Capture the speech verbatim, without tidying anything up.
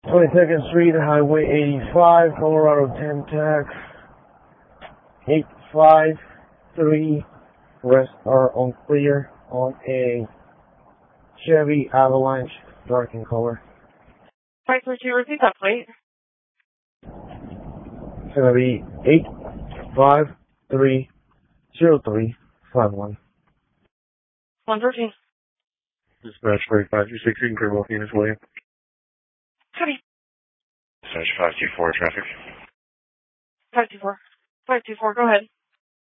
twenty-second Street, Highway eighty-five, Colorado ten tax, eight five three, rest are unclear on a Chevy Avalanche, dark in color. five three two, repeat that plate. It's going to be eight five three zero three five one. one thirteen. Dispatch five two six, you can clear both units, William. Copy. Dispatch five two four, traffic. five two four. five two four, go ahead.